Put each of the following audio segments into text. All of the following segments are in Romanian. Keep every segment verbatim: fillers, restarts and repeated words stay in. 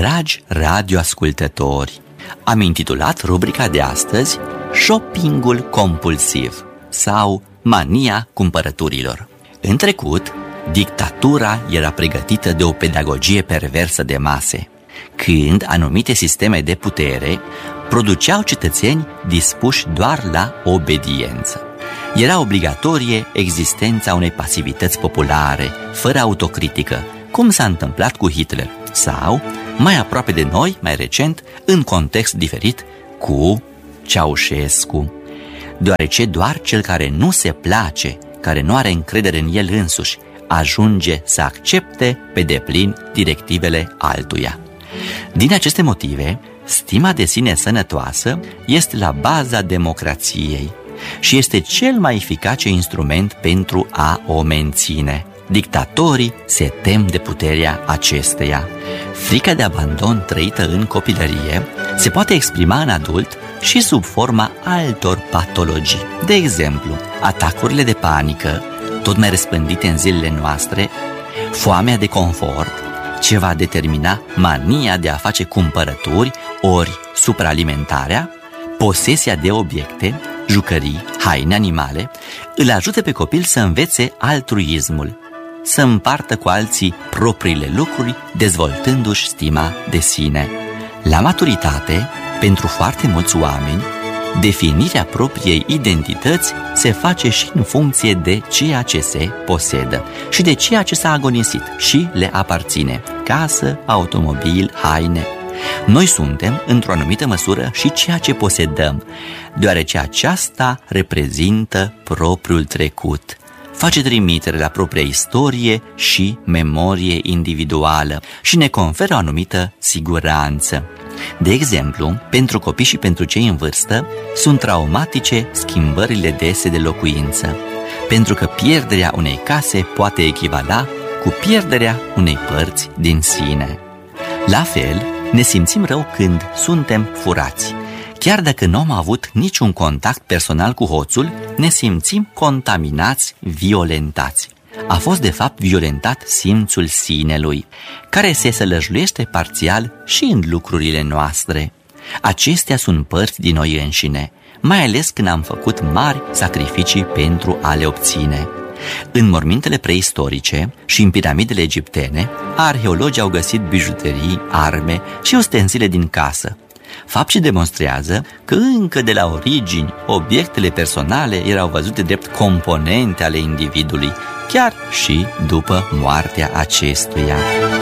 Dragi radioascultători, am intitulat rubrica de astăzi Shoppingul compulsiv sau mania cumpărăturilor. În trecut, dictatura era pregătită de o pedagogie perversă de mase, când anumite sisteme de putere produceau cetățeni dispuși doar la obediență. Era obligatorie existența unei pasivități populare, fără autocritică, cum s-a întâmplat cu Hitler, sau, mai aproape de noi, mai recent, în context diferit, cu Ceaușescu. Deoarece doar cel care nu se place, care nu are încredere în el însuși, ajunge să accepte pe deplin directivele altuia. Din aceste motive, stima de sine sănătoasă este la baza democrației și este cel mai eficace instrument pentru a o menține. Dictatorii se tem de puterea acesteia. Frica de abandon trăită în copilărie se poate exprima în adult și sub forma altor patologii. De exemplu, atacurile de panică, tot mai răspândite în zilele noastre, foamea de confort, ce va determina mania de a face cumpărături ori supraalimentarea, posesia de obiecte, jucării, haine, animale, îl ajută pe copil să învețe altruismul, să împartă cu alții propriile lucruri, dezvoltându-și stima de sine. La maturitate, pentru foarte mulți oameni, definirea propriei identități se face și în funcție de ceea ce se posedă și de ceea ce s-a agonisit și le aparține: casă, automobil, haine. Noi suntem, într-o anumită măsură, și ceea ce posedăm, deoarece aceasta reprezintă propriul trecut. Face trimitere la propria istorie și memorie individuală și ne conferă o anumită siguranță. De exemplu, pentru copii și pentru cei în vârstă, sunt traumatice schimbările dese de locuință, pentru că pierderea unei case poate echivala cu pierderea unei părți din sine. La fel, ne simțim rău când suntem furați. Chiar dacă nu am avut niciun contact personal cu hoțul, ne simțim contaminați, violentați. A fost de fapt violentat simțul sinelui, care se sălăjluiește parțial și în lucrurile noastre. Acestea sunt părți din noi înșine, mai ales când am făcut mari sacrificii pentru a le obține. În mormintele preistorice și în piramidele egiptene, arheologii au găsit bijuterii, arme și ustensile din casă. Fapt ce demonstrează că încă de la origini, obiectele personale erau văzute drept componente ale individului, chiar și după moartea acestuia.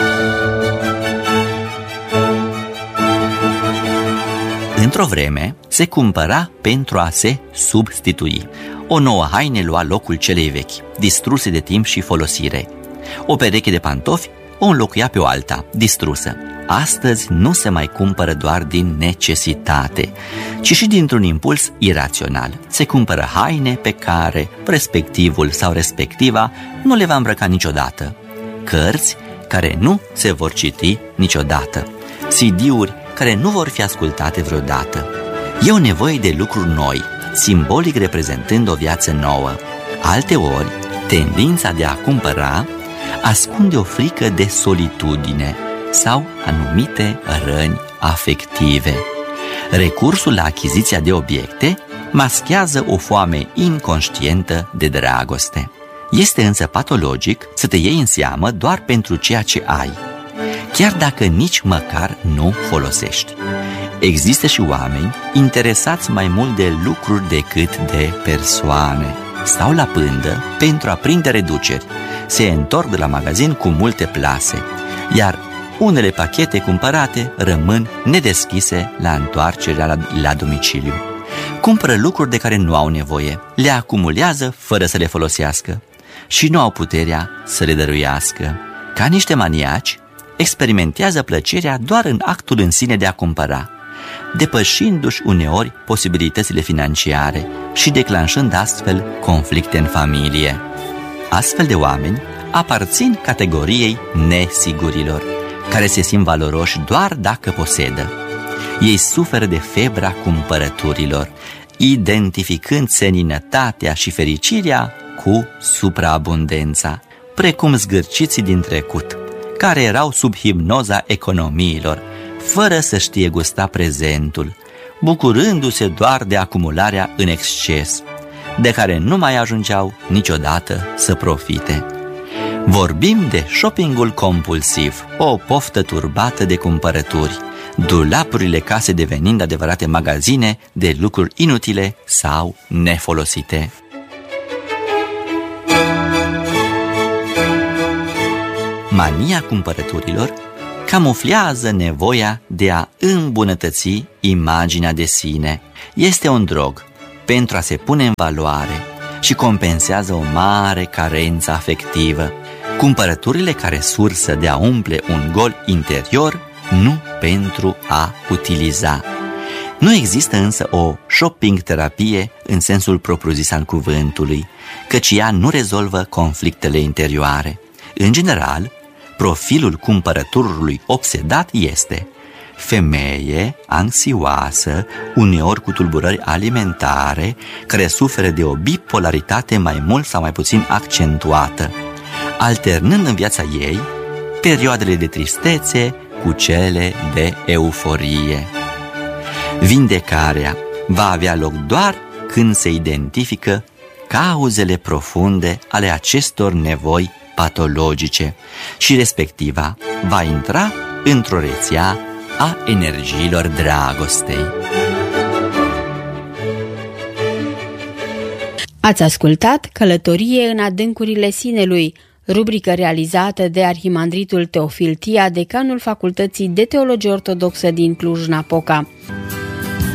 Într-o vreme, se cumpăra pentru a se substitui. O nouă haină lua locul celei vechi, distruse de timp și folosire. O pereche de pantofi o înlocuia pe o alta, distrusă. Astăzi nu se mai cumpără doar din necesitate, ci și dintr-un impuls irațional. Se cumpără haine pe care respectivul sau respectiva nu le va îmbrăca niciodată, cărți care nu se vor citi niciodată, C D-uri care nu vor fi ascultate vreodată. E o nevoie de lucruri noi, simbolic reprezentând o viață nouă. Alteori, tendința de a cumpăra ascunde o frică de solitudine sau anumite răni afective. Recursul la achiziția de obiecte maschează o foame inconștientă de dragoste. Este însă patologic să te iei în seamă doar pentru ceea ce ai, chiar dacă nici măcar nu folosești. Există și oameni interesați mai mult de lucruri decât de persoane. Stau la pândă pentru a prinde reduceri, se întorc de la magazin cu multe plase, iar unele pachete cumpărate rămân nedeschise la întoarcerea la, la domiciliu. Cumpără lucruri de care nu au nevoie, le acumulează fără să le folosească și nu au puterea să le dăruiască. Ca niște maniaci, experimentează plăcerea doar în actul în sine de a cumpăra, depășindu-și uneori posibilitățile financiare și declanșând astfel conflicte în familie. Astfel de oameni aparțin categoriei nesigurilor, care se simt valoroși doar dacă posedă. Ei suferă de febra cumpărăturilor, identificând seninătatea și fericirea cu supraabundența, precum zgârciții din trecut, care erau sub hipnoza economiilor fără să știe gusta prezentul, bucurându-se doar de acumularea în exces, de care nu mai ajungeau niciodată să profite. Vorbim de shoppingul compulsiv, o poftă turbată de cumpărături, dulapurile case devenind adevărate magazine de lucruri inutile sau nefolosite. Mania cumpărăturilor camuflează nevoia de a îmbunătăți imaginea de sine. Este un drog pentru a se pune în valoare și compensează o mare carență afectivă. Cumpărăturile care sursă de a umple un gol interior, nu pentru a utiliza. Nu există însă o shopping-terapie în sensul propriu-zis al cuvântului, căci ea nu rezolvă conflictele interioare. În general, profilul cumpărătorului obsedat este femeie anxioasă, uneori cu tulburări alimentare, care suferă de o bipolaritate mai mult sau mai puțin accentuată, alternând în viața ei perioadele de tristețe cu cele de euforie. Vindecarea va avea loc doar când se identifică cauzele profunde ale acestor nevoi patologice și respectiva va intra într-o rețea a energiilor dragostei. Ați ascultat Călătorie în adâncurile sinelui, rubrică realizată de arhimandritul Teofil Tia, decanul Facultății de Teologie Ortodoxă din Cluj-Napoca.